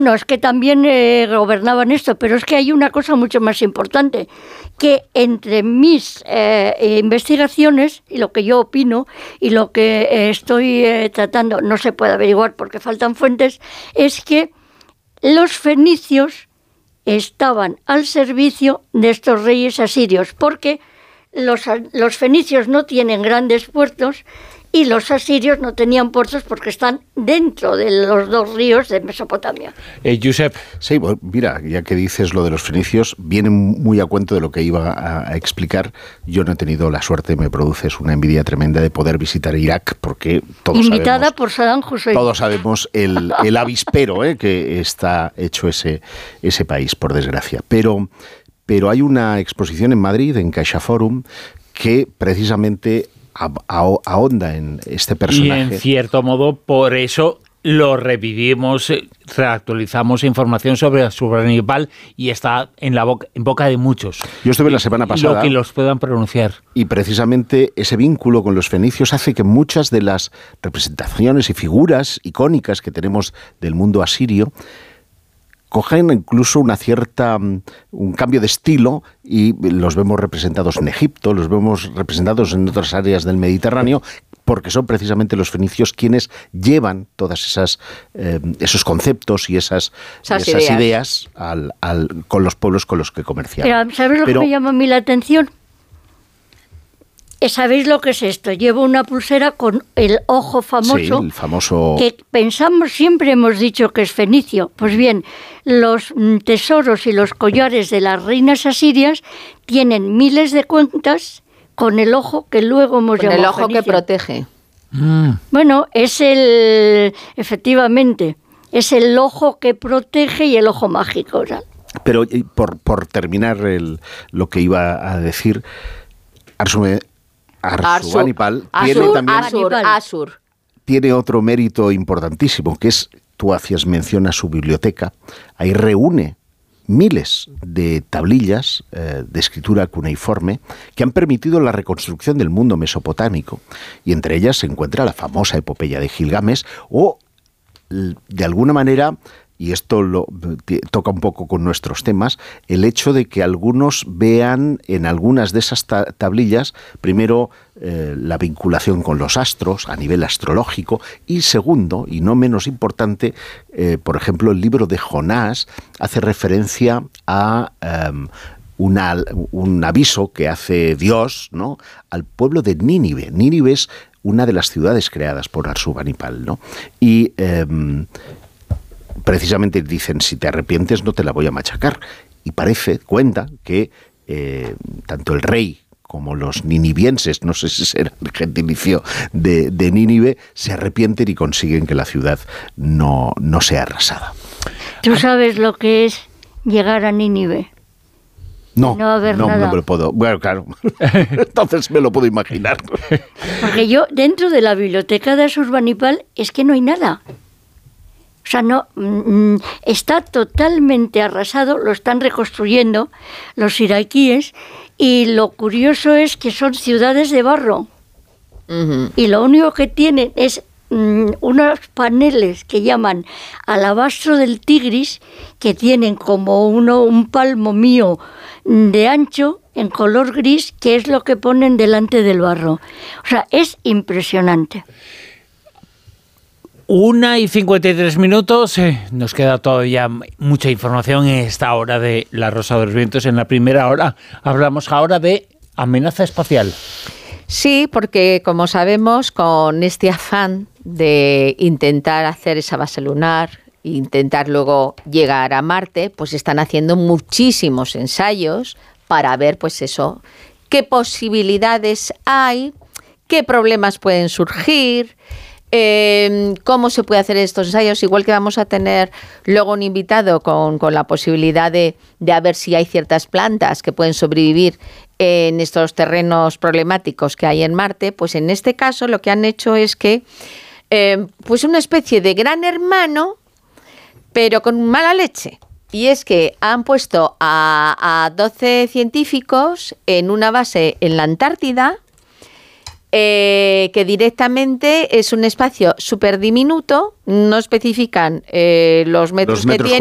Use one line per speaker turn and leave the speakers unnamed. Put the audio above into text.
No, es que también gobernaban esto, pero es que hay una cosa mucho más importante, que entre mis investigaciones y lo que yo opino y lo que estoy tratando, no se puede averiguar porque faltan fuentes, es que los fenicios estaban al servicio de estos reyes asirios, porque los fenicios no tienen grandes puertos y los asirios no tenían puertos porque están dentro de los dos ríos de Mesopotamia.
Josep.
Sí, bueno, mira, ya que dices lo de los fenicios, viene muy a cuento de lo que iba a explicar. Yo no he tenido la suerte, me produces una envidia tremenda de poder visitar Irak, porque
invitada por Saddam Hussein.
Todos sabemos el avispero que está hecho ese país, por desgracia. Pero hay una exposición en Madrid, en CaixaForum, que precisamente ahonda en este personaje.
Y en cierto modo, por eso lo revivimos, reactualizamos información sobre Asurbanipal y está en boca de muchos.
Yo estuve la semana pasada.
Lo que los puedan pronunciar.
Y precisamente ese vínculo con los fenicios hace que muchas de las representaciones y figuras icónicas que tenemos del mundo asirio cogen incluso un cambio de estilo y los vemos representados en Egipto, los vemos representados en otras áreas del Mediterráneo, porque son precisamente los fenicios quienes llevan todas esos conceptos y esas ideas con los pueblos con los que comerciaban.
Pero, ¿sabes lo que me llama a mí la atención? ¿Sabéis lo que es esto? Llevo una pulsera con el ojo famoso,
sí, el famoso,
que siempre hemos dicho que es fenicio. Pues bien, los tesoros y los collares de las reinas asirias tienen miles de cuentas con el ojo que luego hemos llamado
el ojo
fenicio.
Que protege.
Bueno, efectivamente, es el ojo que protege y el ojo mágico, ¿verdad?
Pero por terminar lo que iba a decir, Asurbanipal tiene otro mérito importantísimo, que es, tú hacías mención a su biblioteca, ahí reúne miles de tablillas de escritura cuneiforme que han permitido la reconstrucción del mundo mesopotámico, y entre ellas se encuentra la famosa epopeya de Gilgamesh, o de alguna manera, y esto toca un poco con nuestros temas, el hecho de que algunos vean en algunas de esas tablillas, primero, la vinculación con los astros a nivel astrológico, y segundo, y no menos importante, por ejemplo, el libro de Jonás hace referencia a un aviso que hace Dios, ¿no?, al pueblo de Nínive. Nínive es una de las ciudades creadas por Asurbanipal, ¿no? Y precisamente dicen, si te arrepientes no te la voy a machacar. Y cuenta que tanto el rey como los ninivienses, no sé si será el gentilicio de Nínive, se arrepienten y consiguen que la ciudad no sea arrasada.
¿Tú sabes lo que es llegar a Nínive?
No
nada.
me lo puedo. Bueno, claro. Entonces me lo puedo imaginar.
Porque yo, dentro de la biblioteca de Asurbanipal, es que no hay nada. O sea, no, está totalmente arrasado, lo están reconstruyendo los iraquíes, y lo curioso es que son ciudades de barro. Uh-huh. Y lo único que tienen es unos paneles que llaman alabastro del Tigris, que tienen como un palmo mío de ancho, en color gris, que es lo que ponen delante del barro. O sea, es impresionante.
1:53. Nos queda todavía mucha información en esta hora de La Rosa de los Vientos. En la primera hora hablamos ahora de amenaza espacial.
Sí, porque como sabemos, con este afán de intentar hacer esa base lunar, intentar luego llegar a Marte, pues están haciendo muchísimos ensayos para ver, pues eso, qué posibilidades hay, qué problemas pueden surgir, cómo se puede hacer estos ensayos. Igual que vamos a tener luego un invitado con la posibilidad de ver si hay ciertas plantas que pueden sobrevivir en estos terrenos problemáticos que hay en Marte, pues en este caso lo que han hecho es que pues una especie de gran hermano, pero con mala leche. Y es que han puesto a 12 científicos en una base en la Antártida que directamente es un espacio súper diminuto, no especifican los metros que tiene.